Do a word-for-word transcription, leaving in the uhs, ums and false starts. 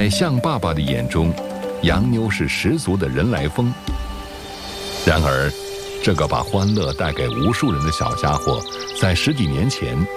在象爸爸的眼中，洋妞是十足的人来疯。然而，这个把欢乐带给无数人的小家伙，在十几年前